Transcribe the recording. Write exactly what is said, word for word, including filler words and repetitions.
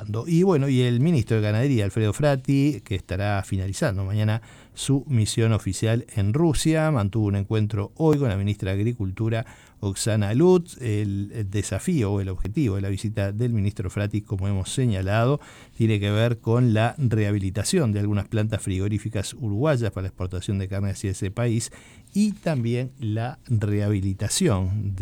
avanzando. Y bueno, y el ministro de Ganadería, Alfredo Fratti, que estará finalizando mañana su misión oficial en Rusia, mantuvo un encuentro hoy con la ministra de Agricultura, Oksana Lutz. El, el desafío o el objetivo de la visita del ministro Fratti, como hemos señalado, tiene que ver con la rehabilitación de algunas plantas frigoríficas uruguayas para la exportación de carne hacia ese país y también la rehabilitación